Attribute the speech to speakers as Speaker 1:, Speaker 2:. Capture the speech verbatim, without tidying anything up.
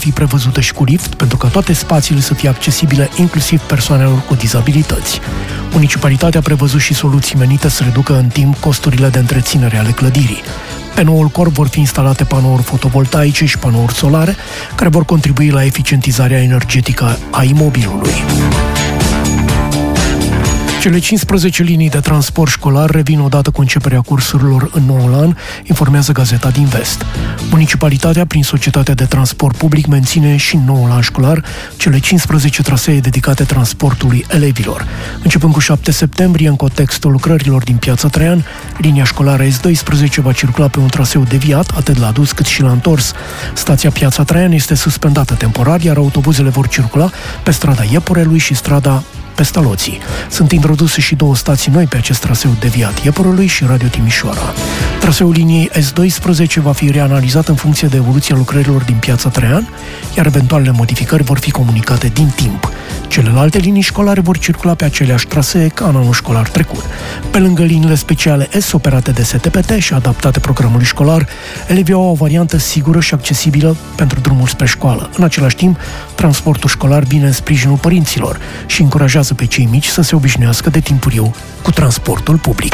Speaker 1: fi prevăzută și cu lift, pentru ca toate spațiile să fie accesibile inclusiv persoanelor cu dizabilități. Municipalitatea a prevăzut și soluții menite să reducă în timp costurile de întreținere ale clădirii. Pe noul corp vor fi instalate panouri fotovoltaice și panouri solare, care vor contribui la eficientizarea energetică a imobilului. Cele cincisprezece linii de transport școlar revin odată cu începerea cursurilor în noul an, informează Gazeta din Vest. Municipalitatea, prin Societatea de Transport Public, menține și în noul an școlar cele cincisprezece trasee dedicate transportului elevilor. Începând cu șapte septembrie, în contextul lucrărilor din Piața Traian, linia școlară S doisprezece va circula pe un traseu deviat, atât la dus cât și la întors. Stația Piața Traian este suspendată temporar, iar autobuzele vor circula pe strada Iepurelui și strada Pestaloții. Sunt introduse și două stații noi pe acest traseu deviat, Iepurelui și Radio Timișoara. Traseul liniei S doisprezece va fi reanalizat în funcție de evoluția lucrărilor din Piața Traian, iar eventualele modificări vor fi comunicate din timp. Celelalte linii școlare vor circula pe aceleași trasee ca în anul școlar trecut. Pe lângă liniile speciale S operate de S T P T și adaptate programului școlar, elevii au o variantă sigură și accesibilă pentru drumul spre școală. În același timp, transportul școlar vine în sprijinul părinților și încurajează pe cei mici să se obișnuiască de timpuriu cu transportul public.